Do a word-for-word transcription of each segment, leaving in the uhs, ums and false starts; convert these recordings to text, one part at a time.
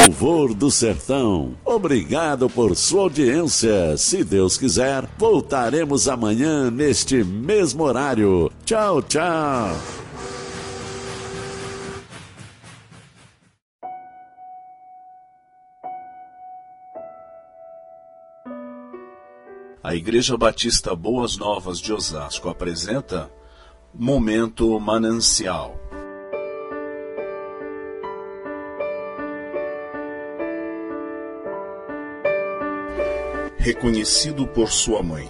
Louvor do Sertão. Obrigado por sua audiência. Se Deus quiser, voltaremos amanhã neste mesmo horário. Tchau, tchau. A Igreja Batista Boas Novas de Osasco apresenta Momento Manancial. Reconhecido por sua mãe.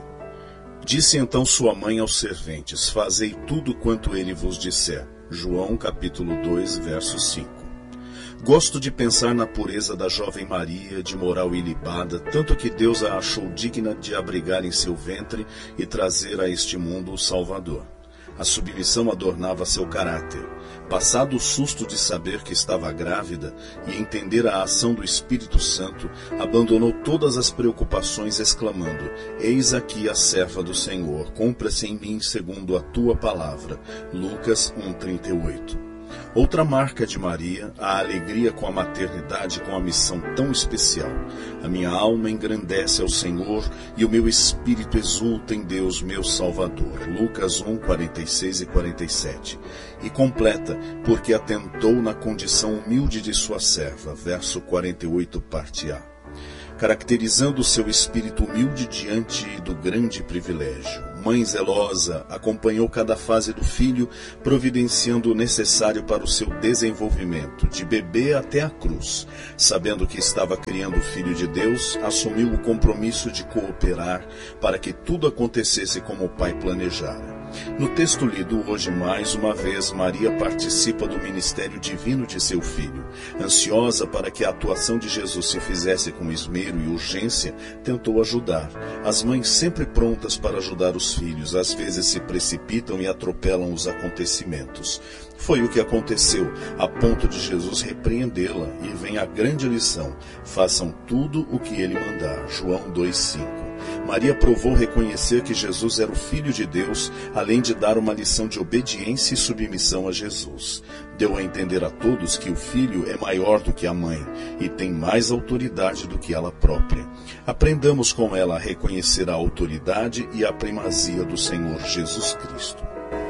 Disse então sua mãe aos serventes: Fazei tudo quanto ele vos disser. João capítulo dois, verso cinco. Gosto de pensar na pureza da jovem Maria, de moral ilibada, tanto que Deus a achou digna de abrigar em seu ventre e trazer a este mundo o Salvador. A submissão adornava seu caráter. Passado o susto de saber que estava grávida e entender a ação do Espírito Santo, abandonou todas as preocupações, exclamando: Eis aqui a serva do Senhor, cumpra-se em mim segundo a tua palavra. Lucas um, trinta e oito. Outra marca de Maria, a alegria com a maternidade, com a missão tão especial. A minha alma engrandece ao Senhor e o meu espírito exulta em Deus, meu Salvador. Lucas um, quarenta e seis e quarenta e sete. E completa, porque atentou na condição humilde de sua serva. Verso quarenta e oito, parte A. Caracterizando o seu espírito humilde diante do grande privilégio. Mãe zelosa, acompanhou cada fase do filho, providenciando o necessário para o seu desenvolvimento, de bebê até a cruz. Sabendo que estava criando o Filho de Deus, assumiu o compromisso de cooperar para que tudo acontecesse como o Pai planejara. No texto lido hoje, mais uma vez, Maria participa do ministério divino de seu filho. Ansiosa para que a atuação de Jesus se fizesse com esmero e urgência, tentou ajudar. As mães sempre prontas para ajudar os filhos, às vezes se precipitam e atropelam os acontecimentos. Foi o que aconteceu, a ponto de Jesus repreendê-la, e vem a grande lição: façam tudo o que ele mandar. João dois, cinco. Maria provou reconhecer que Jesus era o Filho de Deus, além de dar uma lição de obediência e submissão a Jesus. Deu a entender a todos que o Filho é maior do que a mãe e tem mais autoridade do que ela própria. Aprendamos com ela a reconhecer a autoridade e a primazia do Senhor Jesus Cristo.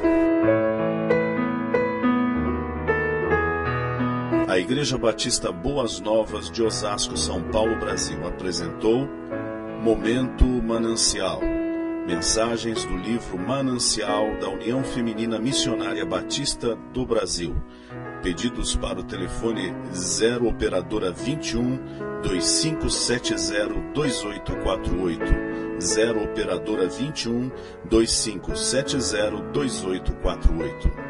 A Igreja Batista Boas Novas de Osasco, São Paulo, Brasil, apresentou Momento Manancial. Mensagens do livro Manancial da União Feminina Missionária Batista do Brasil. Pedidos para o telefone zero operadora vinte e um, vinte e cinco setenta, vinte e oito quarenta e oito. zero operadora vinte e um, vinte e cinco setenta, vinte e oito quarenta e oito.